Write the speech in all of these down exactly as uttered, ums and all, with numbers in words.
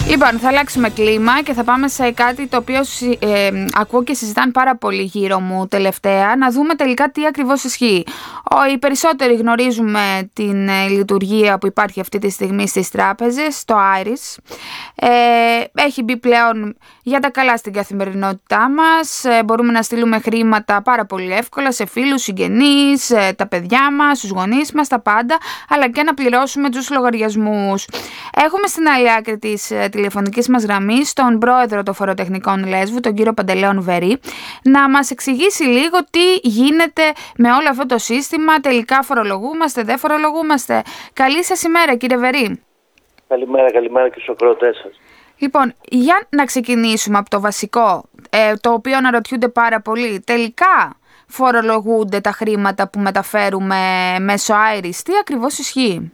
Λοιπόν, θα αλλάξουμε κλίμα και θα πάμε σε κάτι το οποίο ε, ακούω και συζητάνε πάρα πολύ γύρω μου τελευταία, να δούμε τελικά τι ακριβώς ισχύει. Ο, οι περισσότεροι γνωρίζουμε την ε, λειτουργία που υπάρχει αυτή τη στιγμή στις τράπεζες, το Iris. Ε, έχει μπει πλέον για τα καλά στην καθημερινότητά μας. Ε, μπορούμε να στείλουμε χρήματα πάρα πολύ εύκολα σε φίλους, συγγενείς, ε, τα παιδιά μας, τους γονείς μας, τα πάντα, αλλά και να πληρώσουμε τους λογαριασμούς. Έχουμε στην άλλη άκρη της ε, τηλεφωνικής μας γραμμής τον πρόεδρο των φοροτεχνικών Λέσβου, τον κύριο Παντελέον Βερή, να μας εξηγήσει λίγο τι γίνεται με όλο αυτό το σύστημα. Τελικά φορολογούμαστε, δεν φορολογούμαστε? Καλή σας ημέρα, κύριε Βερή. Καλημέρα, καλημέρα και στους ακροατές σας. Λοιπόν, για να ξεκινήσουμε από το βασικό, ε, το οποίο αναρωτιούνται πάρα πολύ. Τελικά φορολογούνται τα χρήματα που μεταφέρουμε μέσω Iris? Τι ακριβώς ισχύει?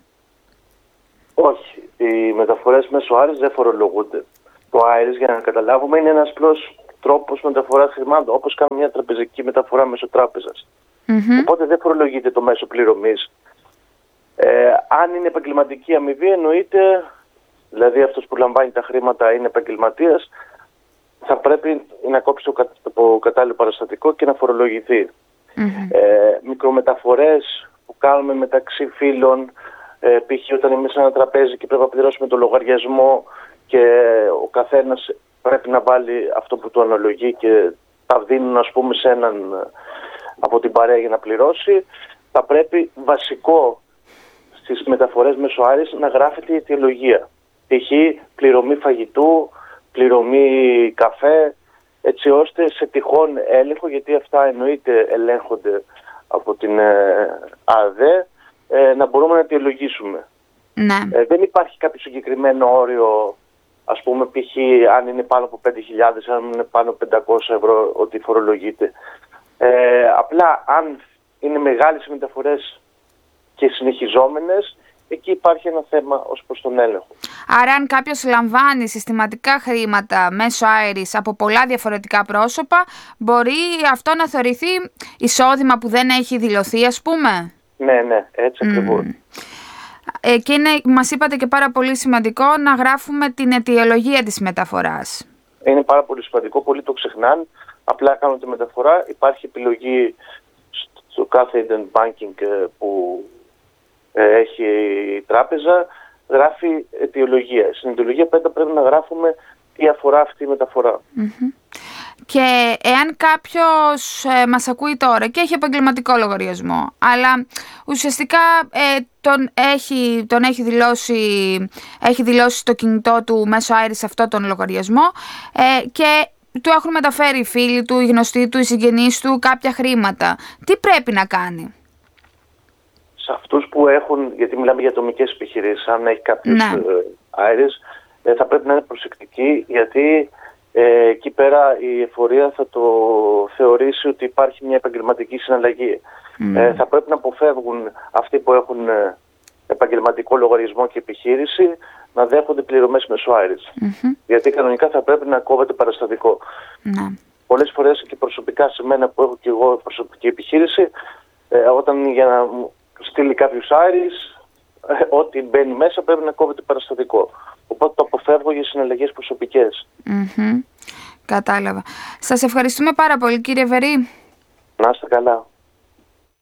Όχι, οι μεταφορές μέσω Iris δεν φορολογούνται. Το Iris, για να καταλάβουμε, είναι ένας απλός τρόπος μεταφοράς χρημάτων, όπως κάνουμε μια τραπεζική μεταφορά μέσω τράπεζας. Mm-hmm. Οπότε δεν φορολογείται το μέσο πληρωμής. Ε, αν είναι επαγγελματική αμοιβή, εννοείται, δηλαδή αυτός που λαμβάνει τα χρήματα είναι επαγγελματίας, θα πρέπει να κόψει το, κα, το κατάλληλο παραστατικό και να φορολογηθεί. Mm-hmm. Ε, μικρομεταφορές που κάνουμε μεταξύ φίλων, ε, π.χ. όταν είμαι σε ένα τραπέζι και πρέπει να πληρώσουμε το λογαριασμό και ο καθένας πρέπει να βάλει αυτό που του αναλογεί και τα δίνουν, ας πούμε, σε έναν από την παρέα για να πληρώσει, θα πρέπει βασικό στις μεταφορές μέσω Iris να γράφεται η αιτιολογία. Π.χ. πληρωμή φαγητού, πληρωμή καφέ, έτσι ώστε σε τυχόν έλεγχο, γιατί αυτά εννοείται ελέγχονται από την ε, ΑΔΕ, ε, να μπορούμε να αιτιολογήσουμε. Ναι. Ε, δεν υπάρχει κάποιο συγκεκριμένο όριο, ας πούμε, π.χ. αν είναι πάνω από πέντε χιλιάδες, αν είναι πάνω από πεντακόσια ευρώ, ότι φορολογείται. Ε, απλά αν είναι μεγάλες μεταφορές και συνεχιζόμενες, εκεί υπάρχει ένα θέμα ως προς τον έλεγχο. Άρα αν κάποιος λαμβάνει συστηματικά χρήματα μέσω Iris από πολλά διαφορετικά πρόσωπα, μπορεί αυτό να θεωρηθεί εισόδημα που δεν έχει δηλωθεί, ας πούμε? Ναι, ναι, έτσι ακριβώς. Mm. Ε, και είναι, μας είπατε και πάρα πολύ σημαντικό, να γράφουμε την αιτιολογία της μεταφοράς. Είναι πάρα πολύ σημαντικό, πολλοί το ξεχνάνε. Απλά κάνουν τη μεταφορά, υπάρχει επιλογή στο κάθε internet banking που ε, έχει η τράπεζα, γράφει αιτιολογία. Στην αιτιολογία πέντε πρέπει να γράφουμε τι αφορά αυτή η μεταφορά. Mm-hmm. Και εάν κάποιος ε, μας ακούει τώρα και έχει επαγγελματικό λογαριασμό, αλλά ουσιαστικά ε, τον, έχει, τον έχει, δηλώσει, έχει δηλώσει το κινητό του μέσω Iris αυτό τον λογαριασμό ε, και του έχουν μεταφέρει οι φίλοι του, οι γνωστοί του, οι συγγενείς του κάποια χρήματα, τι πρέπει να κάνει? Σε αυτούς που έχουν, γιατί μιλάμε για ατομικές επιχειρήσεις, αν έχει κάποιος ναι. Iris, ε, θα πρέπει να είναι προσεκτικοί, γιατί ε, εκεί πέρα η εφορία θα το θεωρήσει ότι υπάρχει μια επαγγελματική συναλλαγή. Mm. Ε, θα πρέπει να αποφεύγουν αυτοί που έχουν ε, επαγγελματικό λογαριασμό και επιχείρηση να δέχονται πληρωμές μέσω Iris. Mm-hmm. Γιατί κανονικά θα πρέπει να κόβεται παραστατικό. Mm. Πολλές φορές και προσωπικά σε μένα που έχω και εγώ προσωπική επιχείρηση, ε, όταν για να στείλει κάποιος Iris, ε, ό,τι μπαίνει μέσα πρέπει να κόβεται παραστατικό. Οπότε το αποφεύγω για συναλλαγές προσωπικές. Mm-hmm. Κατάλαβα. Σας ευχαριστούμε πάρα πολύ, κύριε Βερή. Να είστε καλά.